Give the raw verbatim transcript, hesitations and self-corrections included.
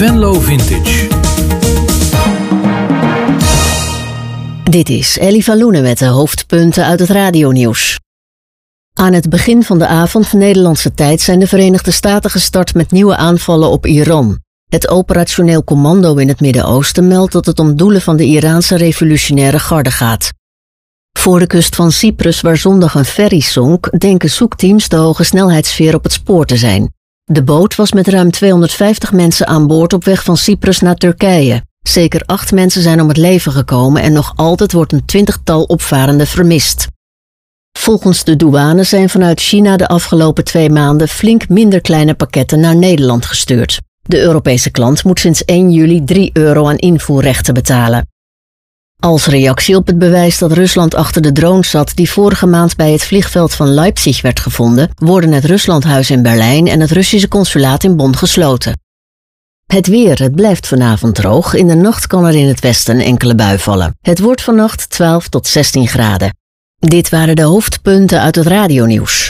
Venlo Vintage. Dit is Ellie van Loenen met de hoofdpunten uit het radionieuws. Aan het begin van de avond Nederlandse tijd zijn de Verenigde Staten gestart met nieuwe aanvallen op Iran. Het operationeel commando in het Midden-Oosten meldt dat het om doelen van de Iraanse revolutionaire garde gaat. Voor de kust van Cyprus, waar zondag een ferry zonk, denken zoekteams de hoge snelheidsveer op het spoor te zijn. De boot was met ruim tweehonderdvijftig mensen aan boord op weg van Cyprus naar Turkije. Zeker acht mensen zijn om het leven gekomen en nog altijd wordt een twintigtal opvarenden vermist. Volgens de douane zijn vanuit China de afgelopen twee maanden flink minder kleine pakketten naar Nederland gestuurd. De Europese klant moet sinds één juli drie euro aan invoerrechten betalen. Als reactie op het bewijs dat Rusland achter de drone zat die vorige maand bij het vliegveld van Leipzig werd gevonden, worden het Ruslandhuis in Berlijn en het Russische consulaat in Bonn gesloten. Het weer, het blijft vanavond droog. In de nacht kan er in het westen een enkele bui vallen. Het wordt vannacht twaalf tot zestien graden. Dit waren de hoofdpunten uit het radionieuws.